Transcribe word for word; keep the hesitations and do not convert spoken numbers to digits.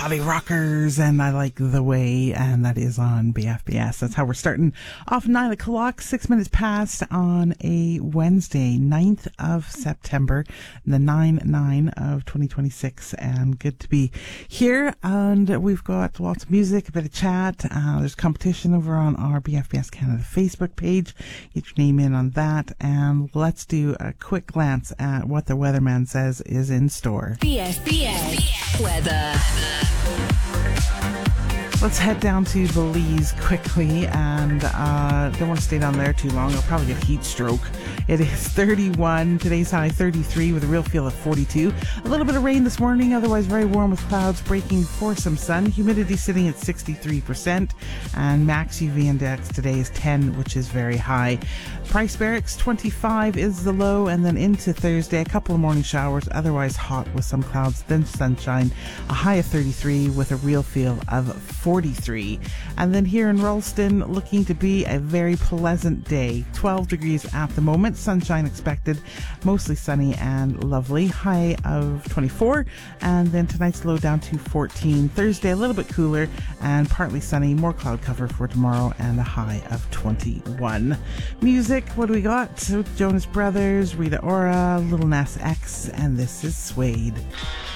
Body Rockers, and I Like the Way, and that is on B F B S. That's how we're starting off nine o'clock, six minutes past on a Wednesday, ninth of September, the nine nine of twenty twenty-six, and good to be here. And we've got lots of music, a bit of chat. Uh, there's competition over on our B F B S Canada Facebook page. Get your name in on that, and let's do a quick glance at what the weatherman says is in store. B F B S weather. Let's head down to Belize quickly, and uh, don't want to stay down there too long. I'll probably get heat stroke. It is thirty-one, today's high thirty-three with a real feel of forty-two. A little bit of rain this morning, otherwise very warm with clouds breaking for some sun. Humidity sitting at sixty-three percent, and max U V index today is ten, which is very high. Price Barracks, twenty-five is the low, and then into Thursday, a couple of morning showers, otherwise hot with some clouds, then sunshine. A high of thirty-three with a real feel of forty-three. And then here in Ralston, looking to be a very pleasant day. twelve degrees at the moment, sunshine expected, mostly sunny and lovely. High of twenty-four, and then tonight's low down to fourteen. Thursday, a little bit cooler and partly sunny, more cloud cover for tomorrow, and a high of twenty-one. Music, what do we got? So Jonas Brothers, Rita Ora, Lil Nas X, and this is Suede.